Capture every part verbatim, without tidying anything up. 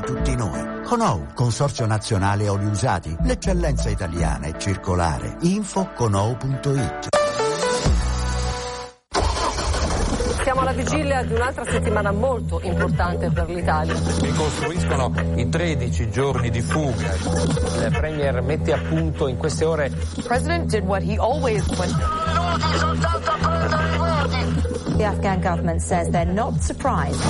Tutti noi. Con O U, Consorzio Nazionale Oli Usati, l'eccellenza italiana è circolare. Info con O U punto it. Siamo alla vigilia di un'altra settimana molto importante per l'Italia. Ricostruiscono i tredici giorni di fuga. Il Premier mette a punto in queste ore. The President did what he always went. The Afghan government says they're not surprised.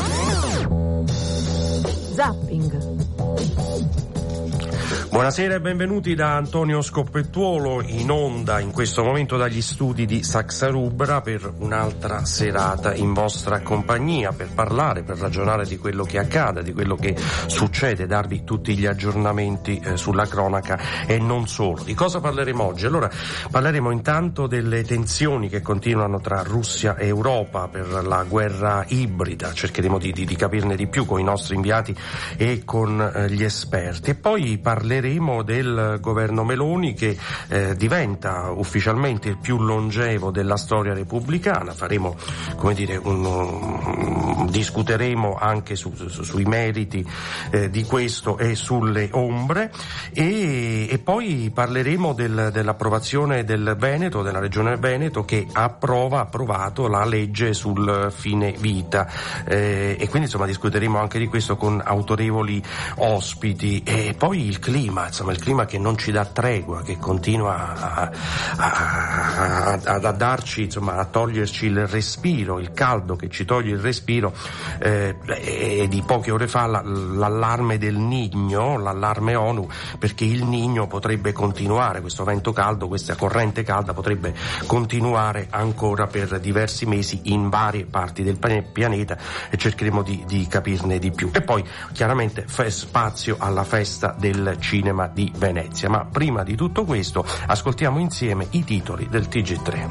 Zapping. Buonasera e benvenuti da Antonio Scoppettuolo, in onda in questo momento dagli studi di Saxa Rubra per un'altra serata in vostra compagnia, per parlare, per ragionare di quello che accade, di quello che succede, darvi tutti gli aggiornamenti eh, sulla cronaca e non solo. Di cosa parleremo oggi? Allora, parleremo intanto delle tensioni che continuano tra Russia e Europa per la guerra ibrida, cercheremo di, di, di capirne di più con i nostri inviati e con eh, gli esperti, e poi parleremo del governo Meloni che eh, diventa ufficialmente il più longevo della storia repubblicana. Faremo, come dire, un, um, discuteremo anche su, su, sui meriti eh, di questo e sulle ombre, e, e poi parleremo del, dell'approvazione del Veneto, della regione Veneto, che approva, ha approvato la legge sul fine vita, eh, e quindi insomma discuteremo anche di questo con autorevoli ospiti. E poi il clima, insomma il clima che non ci dà tregua, che continua a, a, a, a darci, insomma a toglierci il respiro, il caldo che ci toglie il respiro, eh, e di poche ore fa la, l'allarme del Niño, l'allarme ONU, perché il Niño potrebbe continuare, questo vento caldo, questa corrente calda potrebbe continuare ancora per diversi mesi in varie parti del pianeta, e cercheremo di, di capirne di più. E poi chiaramente fe- spazio alla festa del cinema di Venezia. Ma prima di tutto questo ascoltiamo insieme i titoli del T G tre.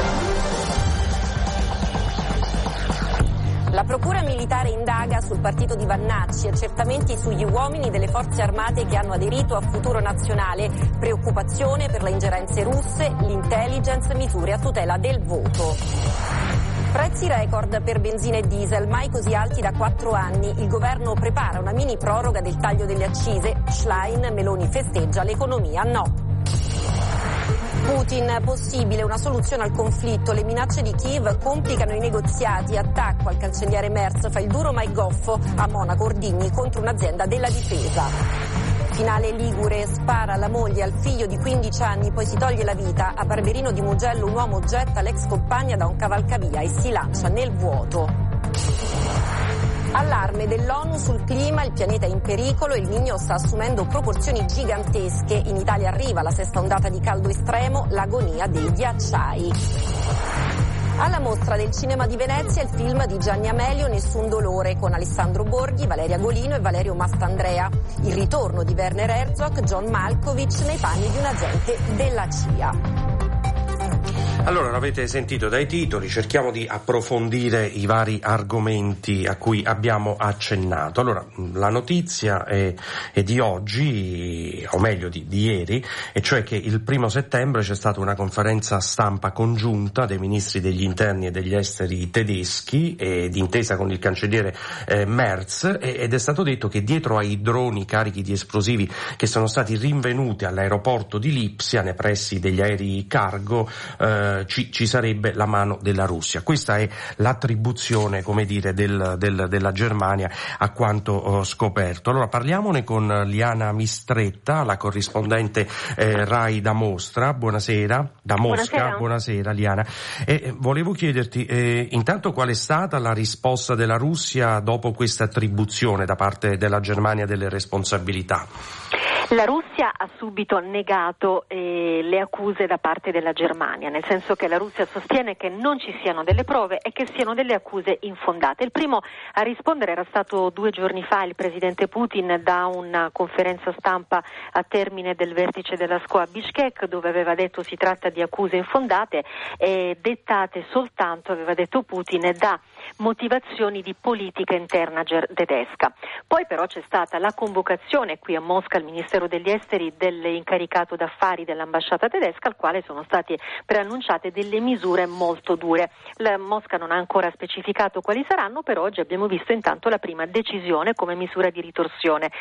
La procura militare indaga sul partito di Vannacci, accertamenti sugli uomini delle forze armate che hanno aderito a Futuro Nazionale, preoccupazione per le ingerenze russe, l'intelligence, misure a tutela del voto. Prezzi record per benzina e diesel, mai così alti da quattro anni. Il governo prepara una mini proroga del taglio delle accise. Schlein, Meloni festeggia, l'economia no. Putin, possibile una soluzione al conflitto. Le minacce di Kiev complicano i negoziati. Attacco al cancelliere Merz, fa il duro ma è goffo. A Monaco Ordigni contro un'azienda della difesa. Finale ligure, spara alla moglie, al figlio di quindici anni, poi si toglie la vita. A Barberino di Mugello un uomo getta l'ex compagna da un cavalcavia e si lancia nel vuoto. Allarme dell'ONU sul clima, il pianeta è in pericolo, il Niño sta assumendo proporzioni gigantesche. In Italia arriva la sesta ondata di caldo estremo, l'agonia dei ghiacciai. Alla mostra del cinema di Venezia il film di Gianni Amelio Nessun dolore, con Alessandro Borghi, Valeria Golino e Valerio Mastandrea. Il ritorno di Werner Herzog, John Malkovich nei panni di un agente della C I A. Allora, l'avete sentito dai titoli, cerchiamo di approfondire i vari argomenti a cui abbiamo accennato. Allora, la notizia è, è di oggi, o meglio di, di ieri, e cioè che il primo settembre c'è stata una conferenza stampa congiunta dei ministri degli interni e degli esteri tedeschi, e d'intesa con il cancelliere eh, Merz, e, ed è stato detto che dietro ai droni carichi di esplosivi che sono stati rinvenuti all'aeroporto di Lipsia, nei pressi degli aerei cargo, eh, Ci, ci sarebbe la mano della Russia. Questa è l'attribuzione, come dire, del, del, della Germania a quanto ho scoperto. Allora parliamone con Liana Mistretta, la corrispondente eh, Rai da Mostra. Buonasera, da Mosca. Buonasera, buonasera Liana. E volevo chiederti eh, intanto qual è stata la risposta della Russia dopo questa attribuzione da parte della Germania delle responsabilità. La Russia ha subito negato eh, le accuse da parte della Germania, nel senso che la Russia sostiene che non ci siano delle prove e che siano delle accuse infondate. Il primo a rispondere era stato due giorni fa il presidente Putin da una conferenza stampa a termine del vertice della S C O a Bishkek, dove aveva detto si tratta di accuse infondate e dettate soltanto, aveva detto Putin, da motivazioni di politica interna tedesca. Poi però c'è stata la convocazione qui a Mosca al Ministero degli Esteri dell'incaricato d'affari dell'ambasciata tedesca, al quale sono state preannunciate delle misure molto dure. La Mosca non ha ancora specificato quali saranno, però oggi abbiamo visto intanto la prima decisione come misura di ritorsione.